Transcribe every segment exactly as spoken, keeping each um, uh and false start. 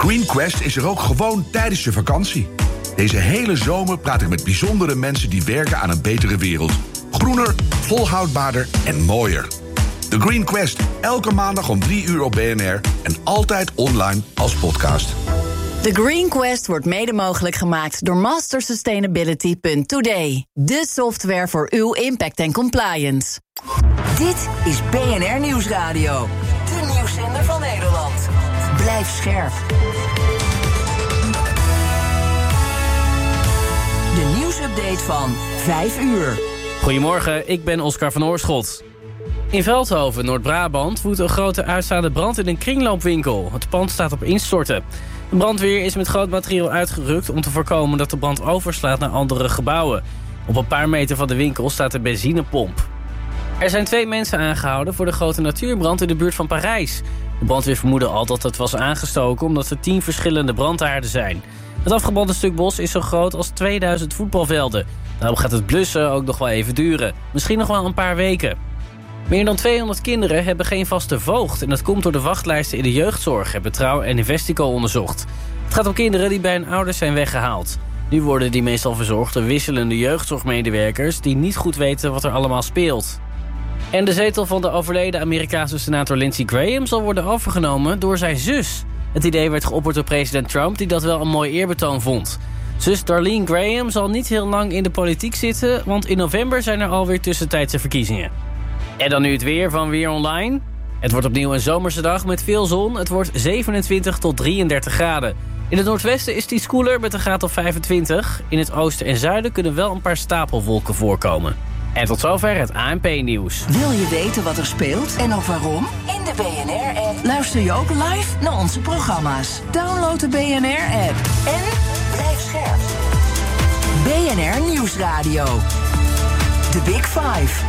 Green Quest is er ook gewoon tijdens je vakantie. Deze hele zomer praat ik met bijzondere mensen die werken aan een betere wereld. Groener, volhoudbaarder en mooier. The Green Quest, elke maandag om drie uur op B N R en altijd online als podcast. The Green Quest wordt mede mogelijk gemaakt door master sustainability punt today. De software voor uw impact en compliance. Dit is B N R Nieuwsradio. De nieuwszender van Nederland. Blijf scherp. De nieuwsupdate van vijf uur. Goedemorgen, ik ben Oscar van Oorschot. In Veldhoven, Noord-Brabant, woedt een grote uitstaande brand in een kringloopwinkel. Het pand staat op instorten. De brandweer is met groot materiaal uitgerukt om te voorkomen dat de brand overslaat naar andere gebouwen. Op een paar meter van de winkel staat een benzinepomp. Er zijn twee mensen aangehouden voor de grote natuurbrand in de buurt van Parijs. De brandweer vermoedde al dat het was aangestoken omdat er tien verschillende brandhaarden zijn. Het afgebrande stuk bos is zo groot als tweeduizend voetbalvelden. Daarom gaat het blussen ook nog wel even duren. Misschien nog wel een paar weken. Meer dan tweehonderd kinderen hebben geen vaste voogd. En dat komt door de wachtlijsten in de jeugdzorg, hebben Trouw en Investico onderzocht. Het gaat om kinderen die bij hun ouders zijn weggehaald. Nu worden die meestal verzorgd door wisselende jeugdzorgmedewerkers die niet goed weten wat er allemaal speelt. En de zetel van de overleden Amerikaanse senator Lindsey Graham zal worden overgenomen door zijn zus. Het idee werd geopperd door president Trump, die dat wel een mooi eerbetoon vond. Zus Darlene Graham zal niet heel lang in de politiek zitten, want in november zijn er alweer tussentijdse verkiezingen. En dan nu het weer van Weer Online. Het wordt opnieuw een zomerse dag met veel zon. Het wordt zevenentwintig tot drieëndertig graden. In het noordwesten is het iets koeler met een graad of vijfentwintig. In het oosten en zuiden kunnen wel een paar stapelwolken voorkomen. En tot zover het A N P-nieuws. Wil je weten wat er speelt en ook waarom? In de B N R-app luister je ook live naar onze programma's. Download de B N R-app en blijf scherp. B N R Nieuwsradio. The Big Five.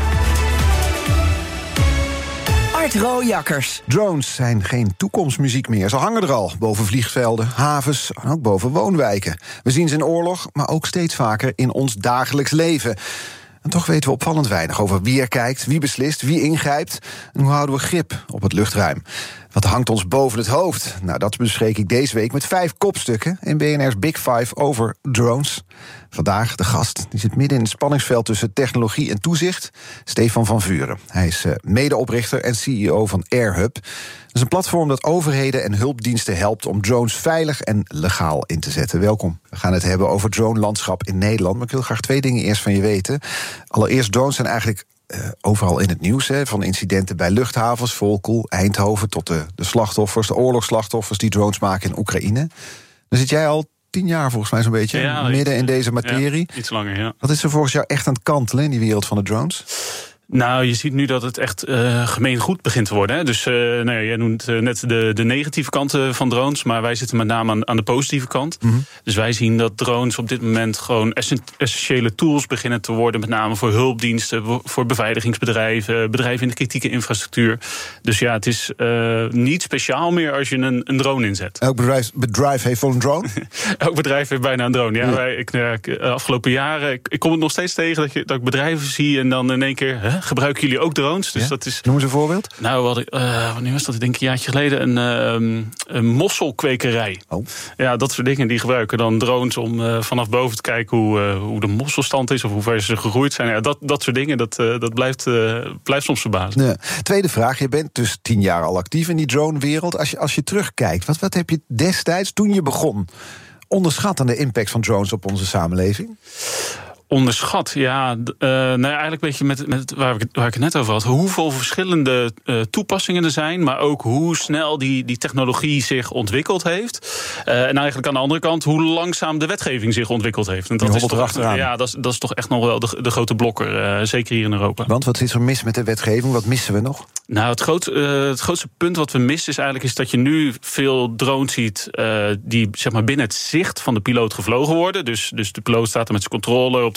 Art Rooijakkers. Drones zijn geen toekomstmuziek meer. Ze hangen er al, boven vliegvelden, havens en ook boven woonwijken. We zien ze in oorlog, maar ook steeds vaker in ons dagelijks leven. En toch weten we opvallend weinig over wie er kijkt, wie beslist, wie ingrijpt en hoe houden we grip op het luchtruim. Wat hangt ons boven het hoofd? Nou, dat bespreek ik deze week met vijf kopstukken in B N R's Big Five over drones. Vandaag de gast, die zit midden in het spanningsveld tussen technologie en toezicht, Stefan van Vuren. Hij is uh, medeoprichter en C E O van AirHub. Dat is een platform dat overheden en hulpdiensten helpt om drones veilig en legaal in te zetten. Welkom. We gaan het hebben over drone-landschap in Nederland. Maar ik wil graag twee dingen eerst van je weten. Allereerst, drones zijn eigenlijk uh, overal in het nieuws. Hè, van incidenten bij luchthavens, Volkel, Eindhoven, tot de, de slachtoffers, de oorlogsslachtoffers die drones maken in Oekraïne. Dan zit jij al tien jaar volgens mij zo'n beetje, ja, midden in deze materie. Ja, iets langer, ja. Wat is er volgens jou echt aan het kantelen in die wereld van de drones? Nou, je ziet nu dat het echt uh, gemeengoed begint te worden. Hè? Dus uh, nou ja, jij noemt uh, net de, de negatieve kanten van drones, maar wij zitten met name aan, aan de positieve kant. Mm-hmm. Dus wij zien dat drones op dit moment gewoon essentiële tools beginnen te worden, met name voor hulpdiensten, voor beveiligingsbedrijven, bedrijven in de kritieke infrastructuur. Dus ja, het is uh, niet speciaal meer als je een, een drone inzet. Elk bedrijf, bedrijf heeft wel een drone? Elk bedrijf heeft bijna een drone, ja. ja. Wij, ik, uh, afgelopen jaren, ik, ik kom het nog steeds tegen dat, je, dat ik bedrijven zie en dan in één keer, hè, gebruiken jullie ook drones? Dus ja? dat is. Noem eens een voorbeeld. Nou, wat, uh, wanneer was dat? Ik denk een jaartje geleden. Een, uh, een mosselkwekerij. Oh. Ja, dat soort dingen. Die gebruiken dan drones om uh, vanaf boven te kijken hoe, uh, hoe de mosselstand is of hoe ver ze gegroeid zijn. Ja, dat, dat soort dingen, dat, uh, dat blijft, uh, blijft soms verbazen. Ja. Tweede vraag. Je bent dus tien jaar al actief in die drone-wereld. Als je, als je terugkijkt, wat, wat heb je destijds, toen je begon, onderschat aan de impact van drones op onze samenleving? Onderschat, ja. Uh, nou ja, eigenlijk een beetje met, met waar, ik, waar ik het net over had. Hoeveel verschillende uh, toepassingen er zijn, maar ook hoe snel die, die technologie zich ontwikkeld heeft. Uh, en eigenlijk aan de andere kant hoe langzaam de wetgeving zich ontwikkeld heeft. En dat is toch, erachteraan. Ja, dat is, dat is toch echt nog wel de, de grote blokker, uh, zeker hier in Europa. Want wat is er mis met de wetgeving? Wat missen we nog? Nou, het, groot, uh, het grootste punt wat we missen is eigenlijk is dat je nu veel drones ziet uh, die zeg maar binnen het zicht van de piloot gevlogen worden. Dus, dus de piloot staat er met zijn controle op de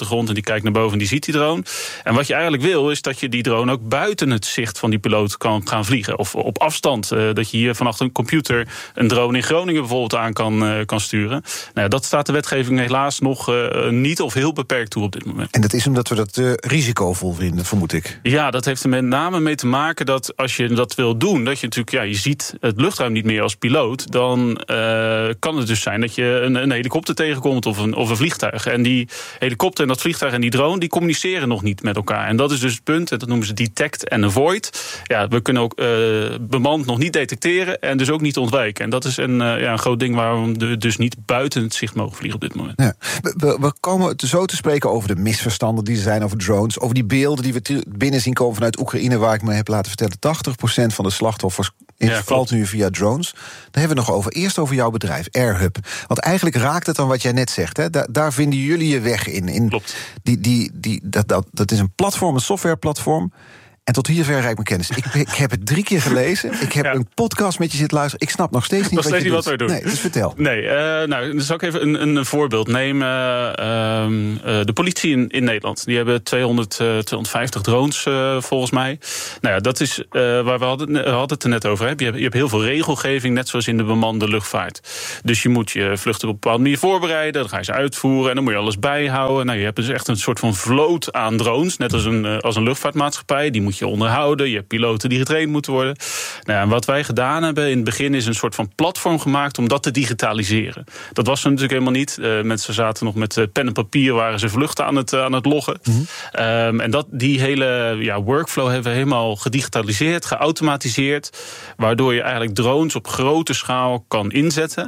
de grond en die kijkt naar boven en die ziet die drone. En wat je eigenlijk wil, is dat je die drone ook buiten het zicht van die piloot kan gaan vliegen. Of op afstand, uh, dat je hier vanaf een computer een drone in Groningen bijvoorbeeld aan kan, uh, kan sturen. Nou ja, dat staat de wetgeving helaas nog uh, niet of heel beperkt toe op dit moment. En dat is omdat we dat uh, risicovol vinden, vermoed ik. Ja, dat heeft er met name mee te maken dat als je dat wil doen, dat je natuurlijk, ja, je ziet het luchtruim niet meer als piloot, dan uh, kan het dus zijn dat je een, een helikopter tegenkomt of een, of een vliegtuig. En die helikopter en dat vliegtuig en die drone, die communiceren nog niet met elkaar. En dat is dus het punt, en dat noemen ze detect en avoid. Ja, we kunnen ook uh, bemand nog niet detecteren en dus ook niet ontwijken. En dat is een, uh, ja, een groot ding waarom we dus niet buiten het zicht mogen vliegen op dit moment. Ja. We, we komen zo te spreken over de misverstanden die er zijn over drones, over die beelden die we binnen zien komen vanuit Oekraïne, waar ik me heb laten vertellen, tachtig procent van de slachtoffers ja, valt nu via drones. Daar hebben we het nog over. Eerst over jouw bedrijf, AirHub. Want eigenlijk raakt het aan wat jij net zegt. Hè? Daar, daar vinden jullie je weg in. in Klopt. Die, die, die, dat, dat, dat is een platform, een softwareplatform. En tot hier ver reikt mijn kennis. Ik, ik heb het drie keer gelezen. Ik heb ja. een podcast met je zitten luisteren. Ik snap nog steeds niet nog wat steeds je niet doet. Wat wij doen. Nee, dus vertel. Nee, uh, nou, dan zal ik even een, een voorbeeld nemen. Uh, uh, de politie in, in Nederland. Die hebben tweehonderd, uh, tweehonderdvijftig drones, uh, volgens mij. Nou ja, dat is uh, waar we hadden, we hadden het er net over. Hè. Je, hebt, je hebt heel veel regelgeving, net zoals in de bemande luchtvaart. Dus je moet je vluchten op een bepaalde manier voorbereiden. Dan ga je ze uitvoeren en dan moet je alles bijhouden. Nou, je hebt dus echt een soort van vloot aan drones. Net als een, uh, als een luchtvaartmaatschappij. Die moet je onderhouden. Je hebt piloten die getraind moeten worden. Nou, en wat wij gedaan hebben in het begin is een soort van platform gemaakt om dat te digitaliseren. Dat was er natuurlijk helemaal niet. Uh, mensen zaten nog met uh, pen en papier, waren ze vluchten aan het, uh, aan het loggen. Mm-hmm. Um, en dat, die hele ja, workflow hebben we helemaal gedigitaliseerd, geautomatiseerd, waardoor je eigenlijk drones op grote schaal kan inzetten.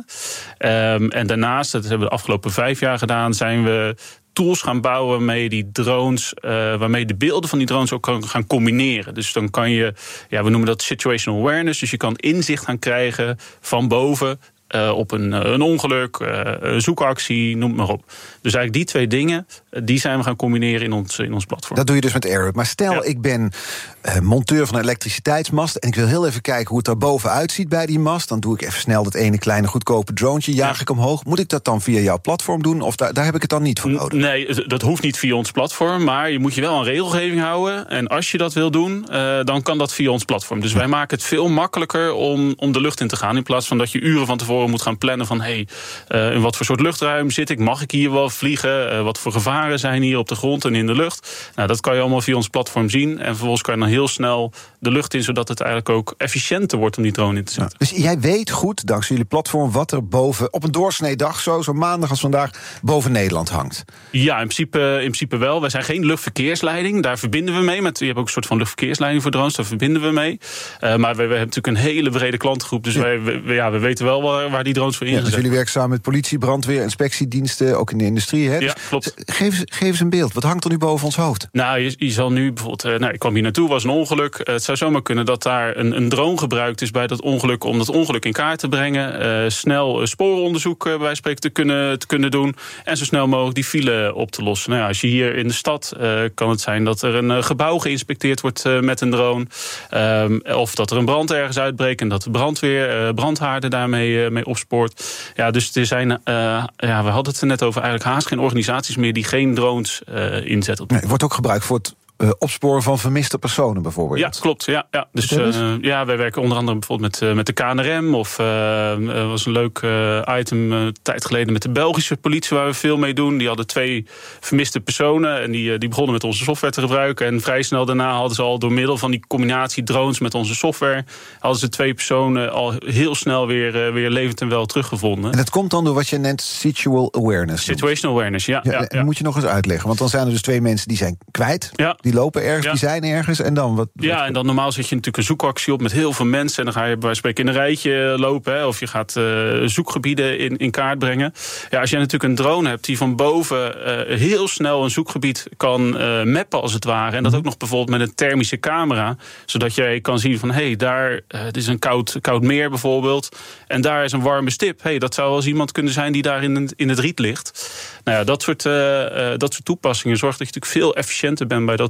Um, en daarnaast, dat hebben we de afgelopen vijf jaar gedaan, zijn we tools gaan bouwen waarmee die drones, uh, waarmee de beelden van die drones ook kan gaan combineren. Dus dan kan je, ja, we noemen dat situational awareness, dus je kan inzicht gaan krijgen van boven Uh, op een, een ongeluk, uh, een zoekactie, noem het maar op. Dus eigenlijk die twee dingen, uh, die zijn we gaan combineren in ons, in ons platform. Dat doe je dus met AirHub. Maar stel, ja. ik ben uh, monteur van een elektriciteitsmast en ik wil heel even kijken hoe het daar bovenuit ziet bij die mast. Dan doe ik even snel dat ene kleine goedkope droontje, jaag ja. ik omhoog. Moet ik dat dan via jouw platform doen of daar, daar heb ik het dan niet voor nodig? Nee, dat hoeft niet via ons platform, maar je moet je wel aan regelgeving houden. En als je dat wil doen, uh, dan kan dat via ons platform. Dus ja. wij maken het veel makkelijker om, om de lucht in te gaan, in plaats van dat je uren van tevoren moet gaan plannen van hey, uh, in wat voor soort luchtruim zit ik, mag ik hier wel vliegen, uh, wat voor gevaren zijn hier op de grond en in de lucht. Nou, dat kan je allemaal via ons platform zien en vervolgens kan je dan heel snel de lucht in, zodat het eigenlijk ook efficiënter wordt om die drone in te zetten. Ja, dus jij weet goed, dankzij jullie platform, wat er boven, op een doorsneedag, zo, zo maandag als vandaag, boven Nederland hangt. Ja, in principe, in principe wel. Wij zijn geen luchtverkeersleiding, daar verbinden we mee. Met, je hebt ook een soort van luchtverkeersleiding voor drones, daar verbinden we mee. Uh, maar we, we hebben natuurlijk een hele brede klantengroep, dus ja. wij, we, ja, we weten wel waar, waar die drones voor ingezet. Ja, dus jullie werken samen met politie, brandweer, inspectiediensten, ook in de industrie. Hè? Dus ja, klopt. Geef, geef eens een beeld. Wat hangt er nu boven ons hoofd? Nou, je, je zal nu bijvoorbeeld, uh, nou, ik kwam hier naartoe, was een ongeluk. Uh, het zou zomaar kunnen dat daar een, een drone gebruikt is bij dat ongeluk om dat ongeluk in kaart te brengen. Uh, snel uh, sporenonderzoek uh, bij wijze van spreken te kunnen, te kunnen doen. En zo snel mogelijk die file op te lossen. Nou ja, als je hier in de stad uh, kan het zijn dat er een uh, gebouw geïnspecteerd wordt uh, met een drone. Um, of dat er een brand ergens uitbreekt en dat de brandweer uh, brandhaarden daarmee uh, mee opspoort. Ja, dus er zijn, uh, ja, we hadden het er net over, eigenlijk haast geen organisaties meer die geen drones uh, inzetten. Nee, het wordt ook gebruikt voor het Uh, opsporen van vermiste personen bijvoorbeeld. Ja, klopt. Ja, ja. Dus uh, ja, wij werken onder andere bijvoorbeeld met, uh, met de K N R M. Of er uh, was een leuk uh, item uh, tijd geleden met de Belgische politie waar we veel mee doen. Die hadden twee vermiste personen en die, uh, die begonnen met onze software te gebruiken. En vrij snel daarna hadden ze al door middel van die combinatie drones met onze software, hadden ze twee personen al heel snel weer, uh, weer levend en wel teruggevonden. En dat komt dan door wat je net situational awareness Situational noemt. awareness, ja. ja, ja, ja. ja. Moet je nog eens uitleggen, want dan zijn er dus twee mensen die zijn kwijt. Ja. Die lopen ergens, ja. die zijn ergens en dan wat, wat? Ja, en dan normaal zet je natuurlijk een zoekactie op met heel veel mensen. En dan ga je bij wijze van spreken in een rijtje lopen. Hè, of je gaat uh, zoekgebieden in, in kaart brengen. Ja, als jij natuurlijk een drone hebt die van boven uh, heel snel een zoekgebied kan uh, mappen als het ware. En dat ook nog bijvoorbeeld met een thermische camera. Zodat jij kan zien van hé, hey, daar uh, het is een koud, koud meer bijvoorbeeld. En daar is een warme stip. Hey, dat zou wel eens iemand kunnen zijn die daar in het, in het riet ligt. Nou ja, dat soort, uh, uh, dat soort toepassingen zorgt dat je natuurlijk veel efficiënter bent bij dat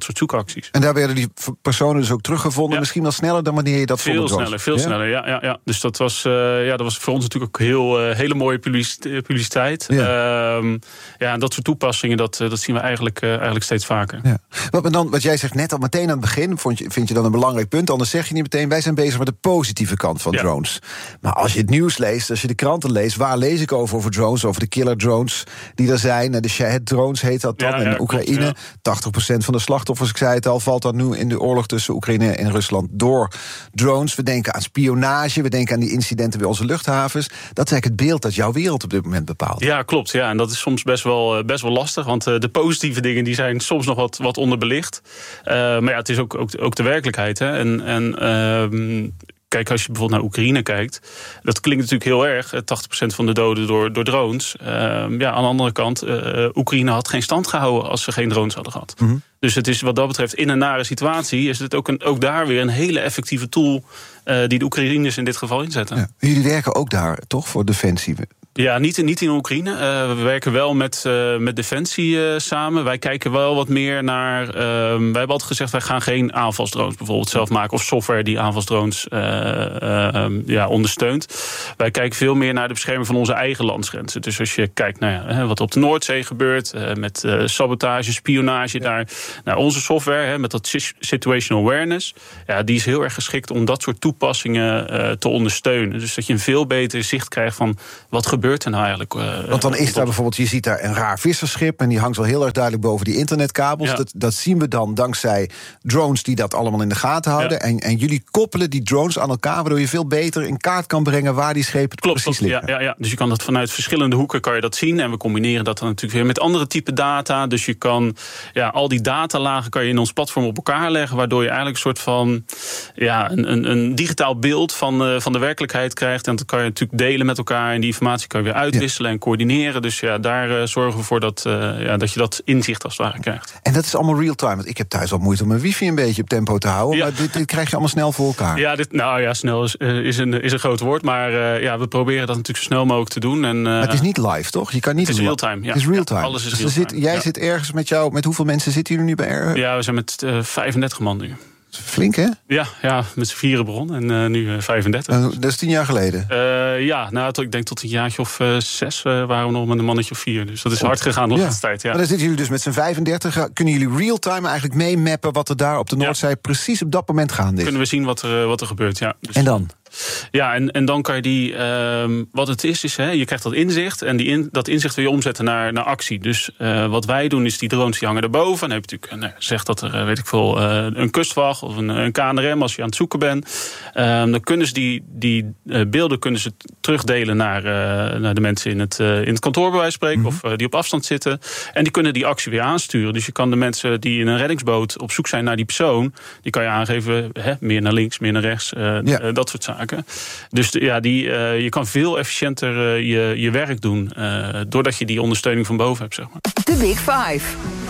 soort zoekacties. En daar werden die personen dus ook teruggevonden, ja. misschien wel sneller dan wanneer je dat veel vond. sneller, veel ja? sneller, ja, ja, ja. Dus dat was, uh, ja, dat was voor ons natuurlijk ook heel uh, hele mooie publiciteit. Ja. Um, ja, en dat soort toepassingen, dat, dat zien we eigenlijk, uh, eigenlijk steeds vaker. Ja. Wat, dan, wat jij zegt net al meteen aan het begin, vond je, vind je dan een belangrijk punt. Anders zeg je niet meteen, wij zijn bezig met de positieve kant van ja. drones. Maar als je het nieuws leest, als je de kranten leest, waar lees ik over over drones, over de killer drones die er zijn. De Shahed drones heet dat dan. Ja, ja, in Oekraïne, klopt, ja. tachtig procent van de slachtoffers, ik zei het al, valt dan nu in de oorlog tussen Oekraïne en Rusland door drones. We denken aan spionage, we denken aan die incidenten bij onze luchthavens. Dat is eigenlijk het beeld dat jouw wereld op dit moment bepaalt. Ja, klopt. Ja, en dat is soms best wel, best wel lastig, want uh, de positieve dingen die zijn soms nog wat, wat onderbelicht. Uh, maar ja, het is ook, ook, ook de werkelijkheid. Hè. En, en uh, kijk, als je bijvoorbeeld naar Oekraïne kijkt, dat klinkt natuurlijk heel erg, tachtig procent van de doden door, door drones. Uh, ja, aan de andere kant, uh, Oekraïne had geen stand gehouden als ze geen drones hadden gehad. Mm-hmm. Dus het is wat dat betreft, in een nare situatie, is het ook, een, ook daar weer een hele effectieve tool uh, die de Oekraïners in dit geval inzetten. Ja. Jullie werken ook daar, toch, voor Defensie? Ja, niet, niet in Oekraïne. Uh, we werken wel met, uh, met Defensie uh, samen. Wij kijken wel wat meer naar... Uh, wij hebben altijd gezegd, wij gaan geen aanvalsdrones bijvoorbeeld zelf maken, of software die aanvalsdrones uh, uh, ja, ondersteunt. Wij kijken veel meer naar de bescherming van onze eigen landsgrenzen. Dus als je kijkt naar ja, wat op de Noordzee gebeurt, uh, met uh, sabotage, spionage, ja. naar, naar onze software, hè, met dat situational awareness, ja, die is heel erg geschikt om dat soort toepassingen uh, te ondersteunen. Dus dat je een veel beter zicht krijgt van wat gebeurt er nou eigenlijk. Uh, Want dan is daar bijvoorbeeld, je ziet daar een raar visserschip en die hangt wel heel erg duidelijk boven die internetkabels. Ja. Dat, dat zien we dan dankzij drones die dat allemaal in de gaten houden. Ja. En, en jullie koppelen die drones aan elkaar, waardoor je veel beter in kaart kan brengen waar die schepen Klopt, precies dat, liggen. Ja, ja, ja, dus je kan dat vanuit verschillende hoeken kan je dat zien. En we combineren dat dan natuurlijk weer met andere type data. Dus je kan ja, al die datalagen kan je in ons platform op elkaar leggen, waardoor je eigenlijk een soort van ja, een, een, een digitaal beeld van, uh, van de werkelijkheid krijgt. En dat kan je natuurlijk delen met elkaar en die informatie kan je weer uitwisselen ja. en coördineren. Dus ja, daar uh, zorgen we voor dat, uh, ja, dat je dat inzicht als het ware krijgt. En dat is allemaal real-time. Want ik heb thuis al moeite om mijn wifi een beetje op tempo te houden. Ja. Maar dit, dit krijg je allemaal snel voor elkaar. Ja, dit, nou ja, snel is, uh, is, een, is een groot woord. Maar uh, ja, we proberen dat natuurlijk zo snel mogelijk te doen. En, uh, maar het is niet live, toch? Je kan niet. Het is real-time. Ja. Het is real-time. Ja, alles is dus real-time. Zit, jij ja. zit ergens met jou. Met hoeveel mensen zitten jullie nu bij R? Ja, we zijn met uh, vijfendertig man nu. Flink, hè? Ja, ja, met z'n vieren begon en uh, nu uh, vijfendertig. Uh, dat is tien jaar geleden? Uh, ja, nou, tot, ik denk tot een jaartje of uh, zes uh, waren we nog met een mannetje of vier. Dus dat is oh. hard gegaan nog ja. de tijd. Ja. Maar dan zitten jullie dus met z'n vijfendertig. Kunnen jullie real-time eigenlijk meemappen wat er daar op de Noordzee ja. precies op dat moment gaande is? Kunnen we zien wat er, wat er gebeurt, ja. Dus, en dan? Ja, en, en dan kan je die... Uh, wat het is, is hè, je krijgt dat inzicht. En die in, dat inzicht wil je omzetten naar, naar actie. Dus uh, wat wij doen, is die drones die hangen erboven. En dan heb je natuurlijk, nou, zeg dat er, weet ik veel, uh, een kustwacht of een, een K N R M als je aan het zoeken bent. Uh, dan kunnen ze die, die uh, beelden kunnen ze terugdelen naar, uh, naar de mensen in het, uh, in het kantoor, bij wijze van spreken. Mm-hmm. Of uh, die op afstand zitten. En die kunnen die actie weer aansturen. Dus je kan de mensen die in een reddingsboot op zoek zijn naar die persoon, die kan je aangeven, hè, meer naar links, meer naar rechts. Uh, ja. uh, dat soort zaken. Dus ja, die, uh, je kan veel efficiënter uh, je, je werk doen, uh, doordat je die ondersteuning van boven hebt, zeg maar. De Big Five.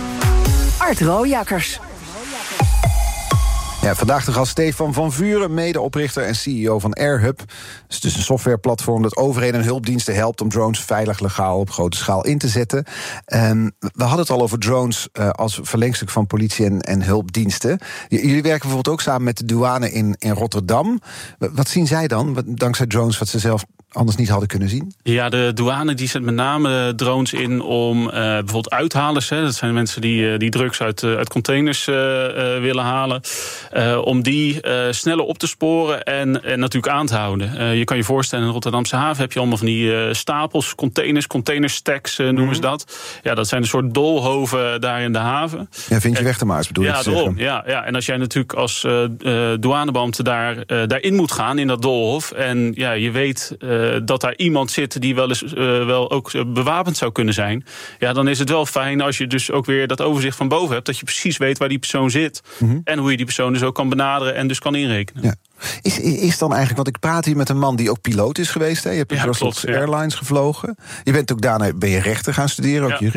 Art Rooijakkers. Ja, vandaag de gast Stefan van Vuren, medeoprichter en C E O van AirHub. Het is dus een softwareplatform dat overheden en hulpdiensten helpt om drones veilig, legaal op grote schaal in te zetten. Um, we hadden het al over drones uh, als verlengstuk van politie en, en hulpdiensten. J- jullie werken bijvoorbeeld ook samen met de douane in, in Rotterdam. W- wat zien zij dan, wat, dankzij drones, wat ze zelf anders niet hadden kunnen zien? Ja, de douane die zet met name drones in om uh, bijvoorbeeld uithalers, hè, dat zijn mensen die, uh, die drugs uit, uh, uit containers uh, uh, willen halen, uh, om die uh, sneller op te sporen en, en natuurlijk aan te houden. Uh, je kan je voorstellen, in de Rotterdamse haven heb je allemaal van die uh, stapels, containers, containerstacks uh, noemen mm-hmm. ze dat. Ja, dat zijn een soort doolhoven daar in de haven. Ja, vind je weg te maar, bedoel je ja, te zeggen. Ja, ja, en als jij natuurlijk als uh, uh, douanebeambte daar, uh, daarin moet gaan, in dat doolhof, en ja, je weet uh, dat daar iemand zit die wel eens uh, wel ook bewapend zou kunnen zijn, ja, dan is het wel fijn als je dus ook weer dat overzicht van boven hebt, dat je precies weet waar die persoon zit mm-hmm. en hoe je die persoon dus ook kan benaderen en dus kan inrekenen. Ja. Is, is dan eigenlijk, want ik praat hier met een man die ook piloot is geweest. Hè? Je hebt ja, Brussels Airlines ja. gevlogen. Je bent ook daarna ben je rechter gaan studeren, ook ja. jurist.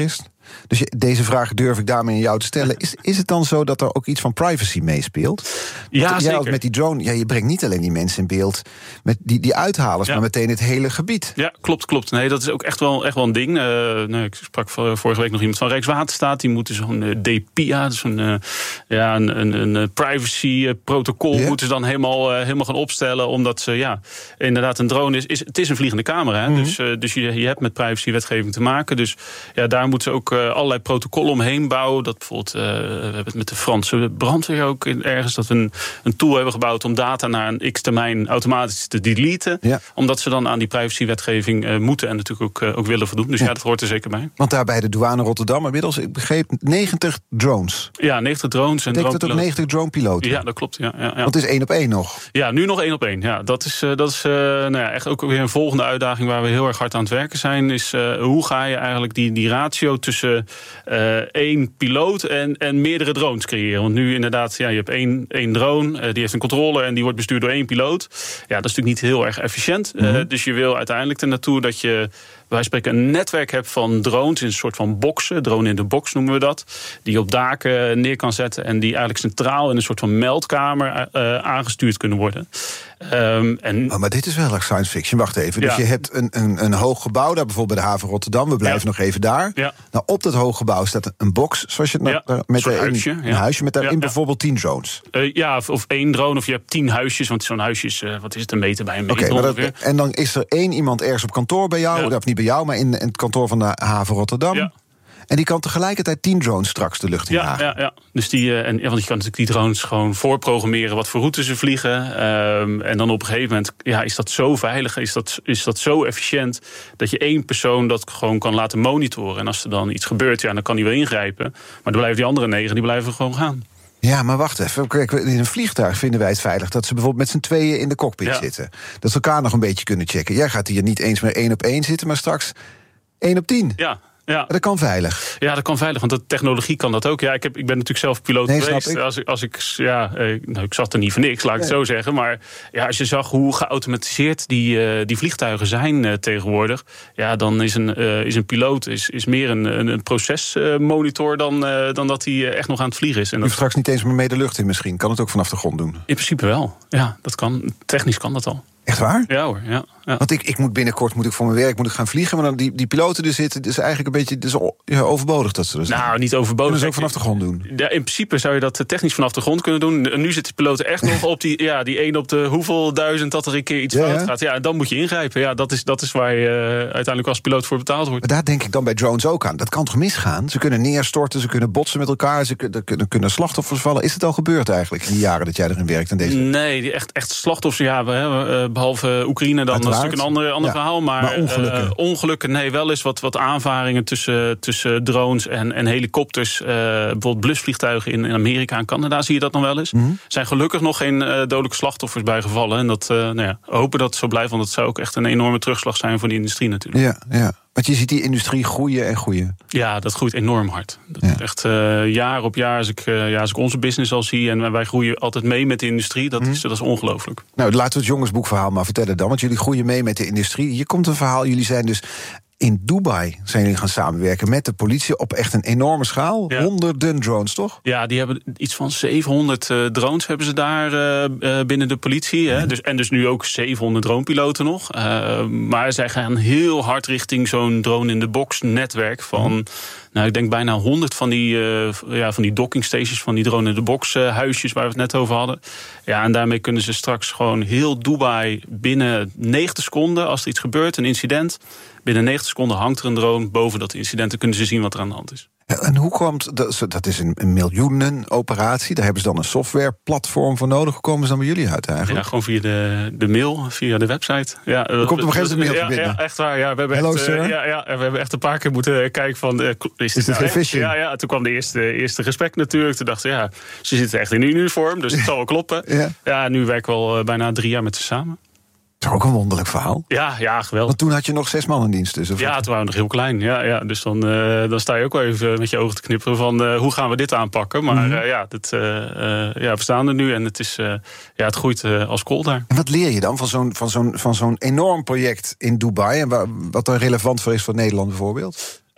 Dus je, deze vraag durf ik daarmee aan jou te stellen. Is, is het dan zo dat er ook iets van privacy meespeelt? Ja, Want, zeker. Jij met die drone, ja, je brengt niet alleen die mensen in beeld met die, die uithalers, ja. maar meteen het hele gebied. Ja, klopt, klopt. Nee, dat is ook echt wel, echt wel een ding. Uh, nee, ik sprak vorige week nog iemand van Rijkswaterstaat. Die moeten zo'n uh, D P I A, dus een, uh, ja, een, een, een privacy-protocol... Ja. moeten ze dan helemaal, uh, helemaal gaan opstellen. Omdat ze, ja, inderdaad een drone is... is het is een vliegende camera, hè? Mm-hmm. Dus, uh, dus je, je hebt met privacy-wetgeving te maken. Dus ja, daar moeten ze ook uh, allerlei protocollen omheen bouwen. Dat bijvoorbeeld, uh, we hebben het met de Franse brandweer ook ergens... dat we een, een tool hebben gebouwd om data na een x-termijn automatisch te deleten. Ja. Omdat ze dan aan die privacy-wetgeving uh, moeten en natuurlijk ook, uh, ook willen voldoen. Dus ja. ja, dat hoort er zeker bij. Want daar bij de douane Rotterdam inmiddels, ik begreep, negentig drones. Ja, negentig drones en betekent dat ook negentig dronepiloten? Ja, dat klopt. Ja, ja, ja. Want het is één op één nog. Ja, nu nog één op één. Ja, dat is, uh, dat is uh, nou ja, echt ook weer een volgende uitdaging waar we heel erg hard aan het werken zijn. Is uh, hoe ga je eigenlijk die, die ratio tussen uh, één piloot en, en meerdere drones creëren? Want nu inderdaad, ja, je hebt één, één drone, uh, die heeft een controller en die wordt bestuurd door één piloot. Ja, dat is natuurlijk niet heel erg efficiënt. Mm-hmm. Uh, dus je wil uiteindelijk ernaartoe dat je, wij spreken, een netwerk hebt van drones in een soort van boxen. Drone in de box noemen we dat. Die je op daken neer kan zetten en die eigenlijk centraal in een soort van meldkamer uh, aangestuurd kunnen worden. Um, en... oh, maar dit is wel erg science fiction. Wacht even. Dus ja. je hebt een, een, een hoog gebouw, daar bijvoorbeeld bij de haven Rotterdam. We blijven ja. nog even daar. Ja. Nou, op dat hoog gebouw staat een box, zoals je het ja. nou, met een, een huisje, een ja. huisje met daarin ja. bijvoorbeeld tien drones. Uh, ja, of, of één drone, of je hebt tien huisjes. Want zo'n huisje is, uh, wat is het, een meter bij een meter okay, ongeveer. Dat, en dan is er één iemand ergens op kantoor bij jou, ja. of niet bij jou, maar in, in het kantoor van de haven Rotterdam. Ja. En die kan tegelijkertijd tien drones straks de lucht in ja, jagen. Ja, ja. Dus die, uh, en, want je kan natuurlijk die drones gewoon voorprogrammeren wat voor routes ze vliegen. Um, en dan op een gegeven moment ja, is dat zo veilig, is dat, is dat zo efficiënt, dat je één persoon dat gewoon kan laten monitoren. En als er dan iets gebeurt, ja, dan kan hij wel ingrijpen. Maar dan blijven die andere negen, die blijven gewoon gaan. Ja, maar wacht even. Kijk, in een vliegtuig vinden wij het veilig dat ze bijvoorbeeld met z'n tweeën in de cockpit ja. zitten. Dat ze elkaar nog een beetje kunnen checken. Jij gaat hier niet eens meer één op één zitten, maar straks één op tien. Ja. Ja. Dat kan veilig. Ja, dat kan veilig, want de technologie kan dat ook. Ja, ik, heb, ik ben natuurlijk zelf piloot nee, geweest. Ik. Als ik, als ik, ja, eh, nou, ik zat er niet voor niks, laat ik nee. het zo zeggen. Maar ja, als je zag hoe geautomatiseerd die, uh, die vliegtuigen zijn uh, tegenwoordig, ja, dan is een, uh, is een piloot is, is meer een, een, een procesmonitor dan, uh, dan dat hij uh, echt nog aan het vliegen is. En je dat... straks niet eens meer mee de lucht in misschien. Kan het ook vanaf de grond doen? In principe wel. Ja, dat kan. Technisch kan dat al. Echt waar? Ja hoor, ja. ja. Want ik, ik moet binnenkort moet ik voor mijn werk moet ik gaan vliegen, maar dan die, die piloten er zitten, is eigenlijk een beetje dus ja, overbodig dat ze er zijn. Nou, niet overbodig. Kunnen ze ook vanaf de grond doen? Ja, in principe zou je dat technisch vanaf de grond kunnen doen. Nu zitten de piloten echt nog op die, ja, die één op de hoeveel duizend dat er een keer iets ja, fout gaat. Ja, dan moet je ingrijpen. Ja, dat is, dat is waar je uh, uiteindelijk als piloot voor betaald wordt. Maar daar denk ik dan bij drones ook aan. Dat kan toch misgaan? Ze kunnen neerstorten, ze kunnen botsen met elkaar, ze kunnen, kunnen slachtoffers vallen. Is het al gebeurd eigenlijk in die jaren dat jij erin werkt aan deze? Nee, die echt, echt slachtoffers, ja, we, uh, behalve Oekraïne dan. Dat is natuurlijk een ander, ander ja, verhaal. Maar, maar ongelukken? Uh, ongelukken, nee, wel eens wat, wat aanvaringen tussen, tussen drones en, en helikopters. Uh, bijvoorbeeld blusvliegtuigen in, in Amerika en Canada zie je dat nog wel eens. Er mm-hmm. zijn gelukkig nog geen uh, dodelijke slachtoffers bij gevallen. En dat, uh, nou ja, hopen dat het zo blijft, want het zou ook echt een enorme terugslag zijn voor die industrie natuurlijk. Ja, ja. Want je ziet die industrie groeien en groeien. Ja, dat groeit enorm hard. Dat ja. Echt uh, jaar op jaar, als ik, uh, ja, als ik onze business al zie, en wij groeien altijd mee met de industrie, dat is, dat is ongelooflijk. Nou, laten we het jongensboekverhaal maar vertellen dan. Want jullie groeien mee met de industrie. Hier komt een verhaal, jullie zijn dus in Dubai zijn jullie gaan samenwerken met de politie op echt een enorme schaal. Ja. Honderden drones, toch? Ja, die hebben iets van zevenhonderd uh, drones hebben ze daar uh, binnen de politie. Hè? Ja. Dus, en dus nu ook zevenhonderd dronepiloten nog. Uh, maar zij gaan heel hard richting zo'n drone-in-the-box netwerk van... Mm. Nou, ik denk bijna honderd van die, uh, ja, van die docking stations, van die drone-in-the-box uh, huisjes waar we het net over hadden. Ja, en daarmee kunnen ze straks gewoon heel Dubai binnen negentig seconden, als er iets gebeurt, een incident, binnen negentig seconden hangt er een drone boven dat incident en kunnen ze zien wat er aan de hand is. En hoe komt dat? Dat is een, een miljoenen operatie. Daar hebben ze dan een softwareplatform voor nodig. Hoe komen ze dan bij jullie uit eigenlijk? Ja, gewoon via de, de mail, via de website. Ja, er komt op een gegeven moment een mailtje binnen. Ja, echt waar. Ja, we hebben Hello, echt, sir. Uh, ja, ja, we hebben echt een paar keer moeten kijken van... Uh, is dit, is dit geen phishing? Ja, ja, toen kwam de eerste, eerste gesprek natuurlijk. Toen dachten we, ja, ze zitten echt in een uniform, dus het zal wel kloppen. Ja, ja, nu werken we al uh, bijna drie jaar met ze samen. Dat is ook een wonderlijk verhaal. Ja, ja, geweldig. Want toen had je nog zes man in dienst. Dus, of ja, toen waren we nog heel klein. Ja, ja, dus dan, uh, dan sta je ook wel even met je ogen te knipperen van uh, hoe gaan we dit aanpakken. Maar mm-hmm. uh, ja, dit, uh, uh, ja, we staan er nu en het, is, uh, ja, het groeit uh, als kool daar. En wat leer je dan van zo'n, van zo'n, van zo'n enorm project in Dubai? En waar, wat er relevant voor is voor Nederland bijvoorbeeld?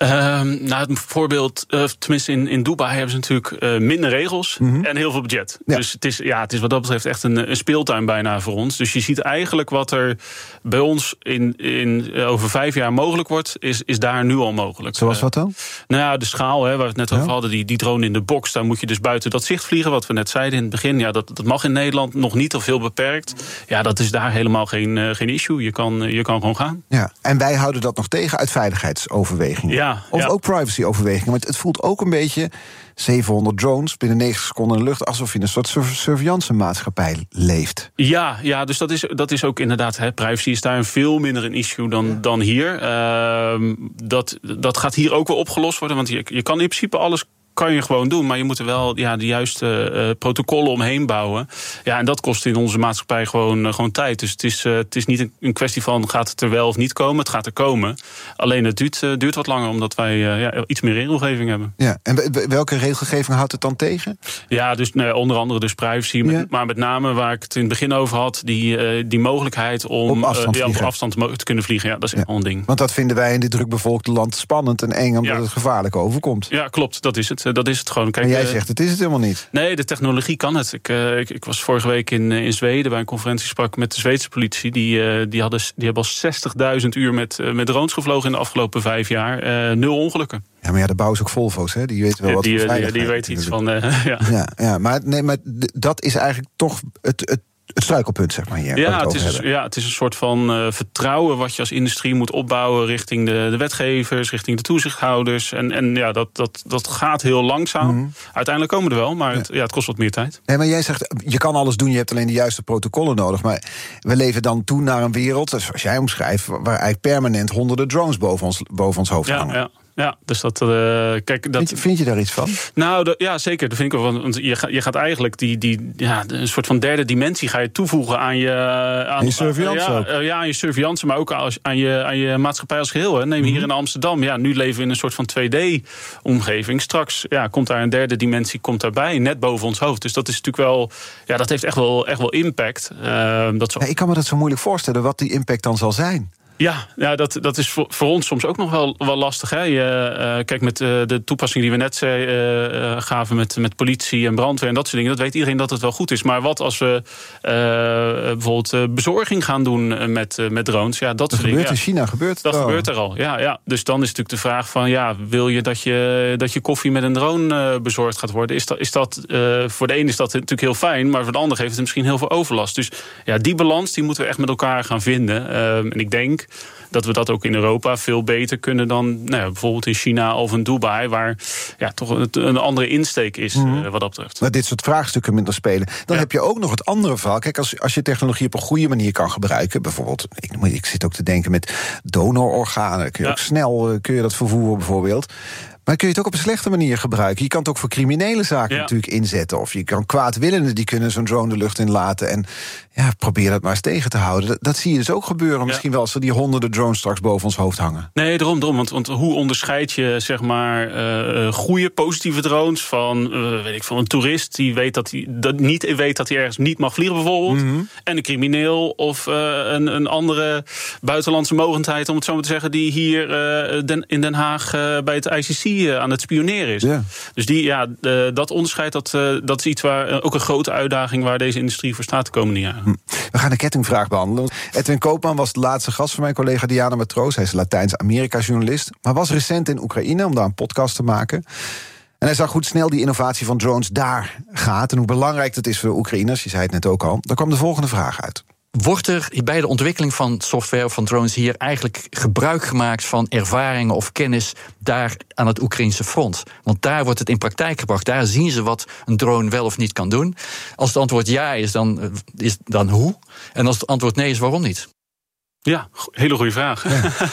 Um, nou, het voorbeeld, uh, tenminste in, in Dubai hebben ze natuurlijk uh, minder regels mm-hmm. en heel veel budget. Ja. Dus het is, ja, het is wat dat betreft echt een, een speeltuin bijna voor ons. Dus je ziet eigenlijk wat er bij ons in, in, uh, over vijf jaar mogelijk wordt, is, is daar nu al mogelijk. Zoals wat dan? Uh, nou ja, de schaal, hè, waar we het net ja. over hadden, die, die drone in de box, daar moet je dus buiten dat zicht vliegen, wat we net zeiden in het begin. Ja, dat, dat mag in Nederland nog niet of heel beperkt. Ja, dat is daar helemaal geen, uh, geen issue. Je kan, je kan gewoon gaan. Ja, en wij houden dat nog tegen uit veiligheidsoverwegingen. Ja, of ja. ook privacyoverwegingen. Maar het voelt ook een beetje zevenhonderd drones binnen negentig seconden in de lucht, alsof je in een soort surveillance-maatschappij leeft. Ja, ja, dus dat is, dat is ook inderdaad, hè, privacy is daar een veel minder een issue dan, ja. dan hier. Uh, dat, dat gaat hier ook wel opgelost worden, want je, je kan in principe alles kan je gewoon doen, maar je moet er wel ja, de juiste uh, protocollen omheen bouwen. Ja, en dat kost in onze maatschappij gewoon, uh, gewoon tijd. Dus het is, uh, het is niet een, een kwestie van gaat het er wel of niet komen. Het gaat er komen. Alleen het duurt, uh, duurt wat langer, omdat wij uh, ja, iets meer regelgeving hebben. Ja, en welke regelgeving houdt het dan tegen? Ja, dus nou, onder andere dus privacy. Ja. Met, maar met name waar ik het in het begin over had, die, uh, die mogelijkheid om op afstand, uh, ja, op afstand te, te kunnen vliegen. Ja, dat is echt wel een ding. Want dat vinden wij in dit drukbevolkte land spannend en eng, omdat ja. het gevaarlijk overkomt. Ja, klopt. Dat is het. Dat is het gewoon. Kijk, maar jij zegt, het is het helemaal niet. Nee, de technologie kan het. Ik, uh, ik, ik was vorige week in, in Zweden bij een conferentie, sprak met de Zweedse politie. Die, uh, die, hadden, die hebben al zestigduizend uur met, uh, met drones gevlogen in de afgelopen vijf jaar. Uh, nul ongelukken. Ja, maar ja, de bouwen ze ook Volvo's, hè? Die weten wel ja, wat die, voor die, die weten iets van. Uh, ja. Ja, ja, maar, nee, maar dat is eigenlijk toch het, het Het struikelpunt, zeg maar, hier. Ja, het, het is, ja, het is een soort van uh, vertrouwen wat je als industrie moet opbouwen richting de, de wetgevers, richting de toezichthouders. En, en ja, dat, dat, dat gaat heel langzaam. Mm-hmm. Uiteindelijk komen we er wel, maar het, ja, het kost wat meer tijd. Nee, maar jij zegt, je kan alles doen, je hebt alleen de juiste protocollen nodig. Maar we leven dan toe naar een wereld, zoals jij omschrijft, waar eigenlijk permanent honderden drones boven ons, boven ons hoofd ja, hangen. Ja. Ja, dus dat, uh, kijk, dat... Vind je, vind je daar iets van? Nou, de, ja, zeker. Dat vind ik wel. Want je, je gaat eigenlijk die, die, ja, een soort van derde dimensie ga je toevoegen aan je... Aan je surveillance ja, ook. Uh, ja, aan je surveillance, maar ook als, aan, je, aan je maatschappij als geheel. Hè. Neem mm-hmm. hier in Amsterdam. Ja, nu leven we in een soort van twee D-omgeving. Straks ja, komt daar een derde dimensie komt daarbij, net boven ons hoofd. Dus dat is natuurlijk wel... Ja, dat heeft echt wel, echt wel impact. Uh, dat zo... ja, ik kan me dat zo moeilijk voorstellen, wat die impact dan zal zijn. Ja, ja dat, dat is voor, voor ons soms ook nog wel, wel lastig. Hè? Je, uh, kijk, met uh, de toepassing die we net uh, uh, gaven met, met politie en brandweer en dat soort dingen, dat weet iedereen dat het wel goed is. Maar wat als we uh, bijvoorbeeld uh, bezorging gaan doen met, uh, met drones? Ja, dat, dat soort gebeurt dingen. In China gebeurt dat oh. gebeurt er al. Ja, ja. Dus dan is natuurlijk de vraag van, ja, wil je dat je, dat je koffie met een drone uh, bezorgd gaat worden? Is dat, is dat, uh, voor de een is dat natuurlijk heel fijn, maar voor de ander geeft het misschien heel veel overlast. Dus ja, die balans die moeten we echt met elkaar gaan vinden. Uh, en ik denk dat we dat ook in Europa veel beter kunnen dan nou ja, bijvoorbeeld in China of in Dubai, waar ja, toch een, een andere insteek is mm. uh, wat dat betreft. Maar dit soort vraagstukken minder spelen. Dan ja. heb je ook nog het andere verhaal. Kijk, als, als je technologie op een goede manier kan gebruiken, bijvoorbeeld, ik, ik zit ook te denken met donororganen, kun je ja. ook snel kun je dat vervoeren bijvoorbeeld. Maar kun je het ook op een slechte manier gebruiken? Je kan het ook voor criminele zaken ja. natuurlijk inzetten. Of je kan kwaadwillenden, die kunnen zo'n drone de lucht in laten. En ja, probeer dat maar eens tegen te houden. Dat, dat zie je dus ook gebeuren. Ja. Misschien wel als er die honderden drones straks boven ons hoofd hangen. Nee, daarom, daarom. Want, want hoe onderscheid je zeg maar uh, goede, positieve drones van, uh, weet ik, van een toerist die weet dat hij dat niet weet dat hij ergens niet mag vliegen bijvoorbeeld. Mm-hmm. En een crimineel of uh, een, een andere buitenlandse mogendheid, om het zo maar te zeggen, die hier uh, den, in Den Haag uh, bij het I C C aan het spioneren is. Ja. Dus die, ja, uh, dat onderscheid, dat, uh, dat is iets waar uh, ook een grote uitdaging waar deze industrie voor staat de komende jaren. We gaan de kettingvraag behandelen. Edwin Koopman was de laatste gast van mijn collega Diana Matroos. Hij is Latijns-Amerika-journalist, maar was recent in Oekraïne om daar een podcast te maken. En hij zag hoe snel die innovatie van drones daar gaat en hoe belangrijk dat is voor de Oekraïners. Je zei het net ook al. Daar kwam de volgende vraag uit. Wordt er bij de ontwikkeling van software van drones hier eigenlijk gebruik gemaakt van ervaringen of kennis daar aan het Oekraïnse front? Want daar wordt het in praktijk gebracht. Daar zien ze wat een drone wel of niet kan doen. Als het antwoord ja is, dan, is, dan hoe? En als het antwoord nee is, waarom niet? Ja, hele goede vraag.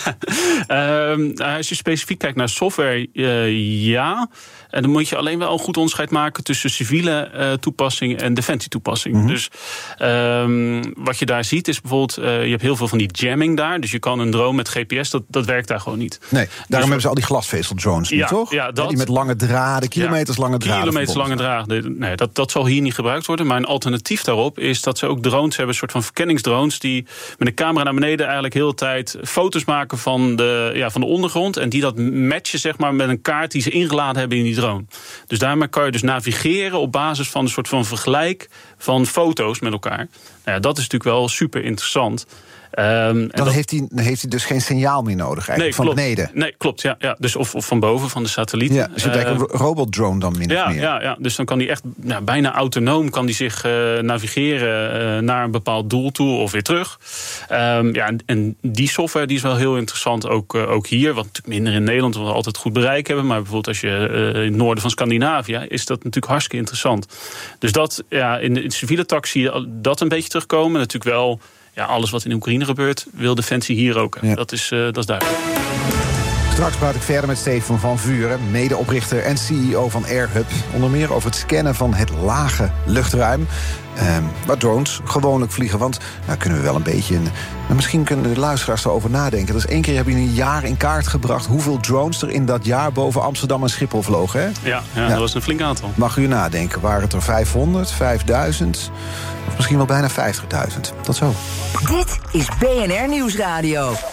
Ja. um, als je specifiek kijkt naar software, uh, ja. En dan moet je alleen wel een goed onderscheid maken tussen civiele uh, toepassing en defensietoepassing. Mm-hmm. Dus um, wat je daar ziet is bijvoorbeeld, uh, je hebt heel veel van die jamming daar. Dus je kan een drone met G P S, dat, dat werkt daar gewoon niet. Nee, daarom dus, hebben ze al die glasvezeldrones, ja, toch? Ja, dat, die met lange draden, kilometers ja, lange draden. Kilometers lange draden. Nee, dat, dat zal hier niet gebruikt worden. Maar een alternatief daarop is dat ze ook drones hebben, een soort van verkenningsdrones, die met een camera naar beneden satellieten eigenlijk heel de tijd foto's maken van de, ja, van de ondergrond. En die dat matchen zeg maar, met een kaart die ze ingeladen hebben in die drone. Dus daarmee kan je dus navigeren op basis van een soort van vergelijk van foto's met elkaar. Nou ja, dat is natuurlijk wel super interessant. Um, dan, dan heeft hij, dan heeft hij dus geen signaal meer nodig eigenlijk, nee, van klopt. beneden. Nee, klopt. Ja, ja. Dus of, of van boven, van de satelliet. Ja, dus je hebt eigenlijk een robotdrone dan min ja, of meer. Ja, ja, dus dan kan hij echt ja, bijna autonoom kan die zich uh, navigeren uh, naar een bepaald doel toe of weer terug. Um, ja, en, en die software die is wel heel interessant, ook, uh, ook hier. Wat natuurlijk minder in Nederland, waar we altijd goed bereik hebben. Maar bijvoorbeeld als je uh, in het noorden van Scandinavië, is dat natuurlijk hartstikke interessant. Dus dat, ja, in de, in de civiele tak zie je dat een beetje terugkomen. Natuurlijk wel. Ja, alles wat in Oekraïne gebeurt, wil Defensie hier ook. Ja. Dat, is, uh, dat is duidelijk. Straks praat ik verder met Stefan van Vuren, medeoprichter en C E O van AirHub. Onder meer over het scannen van het lage luchtruim. Eh, waar drones gewoonlijk vliegen. Want nou kunnen we wel een beetje. Een, nou, misschien kunnen de luisteraars erover nadenken. Dus één keer heb je in een jaar in kaart gebracht hoeveel drones er in dat jaar boven Amsterdam en Schiphol vlogen. Hè? Ja, ja, ja, dat was een flink aantal. Mag u nadenken, waren het er vijfhonderd, vijfduizend of misschien wel bijna vijftigduizend? Tot zo. Dit is B N R Nieuwsradio.